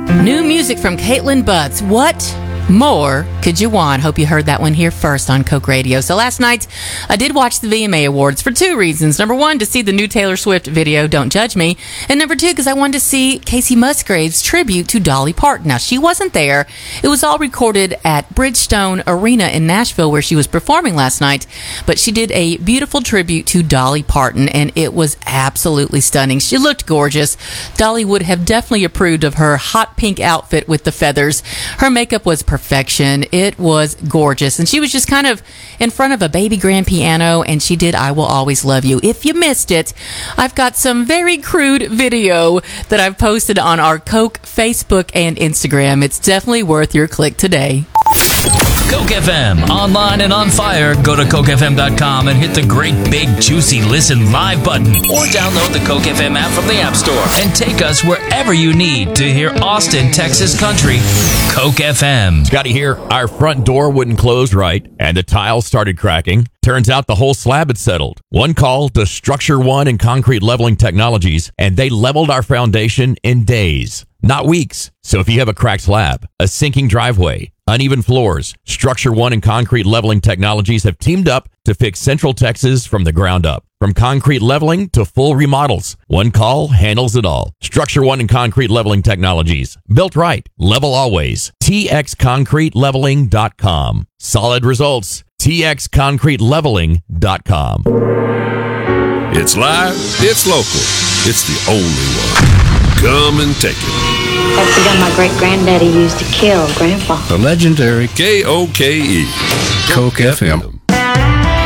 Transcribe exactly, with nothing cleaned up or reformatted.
New music from Caitlin Butts. What more could you want? Hope you heard that one here first on Coke Radio. So last night, I did watch the V M A Awards for two reasons. Number one, to see the new Taylor Swift video, Don't Judge Me. And number two, because I wanted to see Casey Musgrave's tribute to Dolly Parton. Now, she wasn't there. It was all recorded at Bridgestone Arena in Nashville, where she was performing last night. But she did a beautiful tribute to Dolly Parton, and it was absolutely stunning. She looked gorgeous. Dolly would have definitely approved of her hot pink outfit with the feathers. Her makeup was perfect. Perfection. It was gorgeous. And she was just kind of in front of a baby grand piano, and she did I Will Always Love You. If you missed it, I've got some very crude video that I've posted on our Coke Facebook and Instagram. It's definitely worth your click today. Coke F M, online and on fire. Go to coke f m dot com and hit the great big juicy listen live button, or download the Coke F M app from the App Store and take us wherever you need to hear Austin, Texas country. Coke F M. Scotty here. Our front door wouldn't close right, and the tile started cracking. Turns out the whole slab had settled. One call to Structure One and Concrete Leveling Technologies, and they leveled our foundation in days, not weeks. So if you have a cracked slab, a sinking driveway, uneven floors, Structure One and Concrete Leveling Technologies have teamed up to fix Central Texas from the ground up. From concrete leveling to full remodels, one call handles it all. Structure One and Concrete Leveling Technologies. Built right. Level always. T X concrete leveling dot com. Solid results. T X concrete leveling dot com. It's live. It's local. It's the only one. Come and take it. That's the gun my great-granddaddy used to kill Grandpa. The legendary K O K E. Coke F M.